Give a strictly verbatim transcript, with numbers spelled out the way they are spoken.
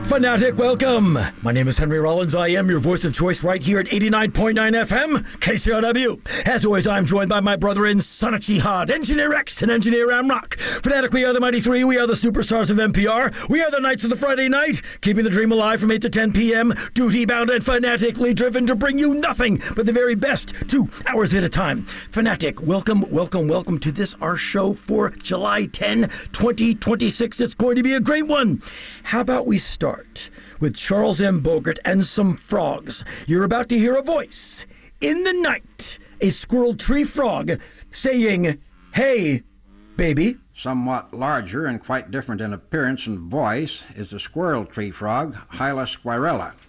Fanatic, welcome. My name is Henry Rollins. I am your voice of choice right here at eighty-nine point nine F M, K C R W. As always, I'm joined by my brother in Son of Jihad, Engineer X and Engineer Amrock. Fanatic, we are the Mighty Three. We are the superstars of N P R. We are the Knights of the Friday Night, keeping the dream alive from eight to ten p.m., duty-bound and fanatically driven to bring you nothing but the very best, two hours at a time. Fanatic, welcome, welcome, welcome to this, our show for July tenth, twenty twenty-six. It's going to be a great one. How about we start with Charles M. Bogart and some frogs. You're about to hear a voice in the night, a squirrel tree frog saying, "Hey, baby." Somewhat larger and quite different in appearance and voice is the squirrel tree frog, Hyla squirella.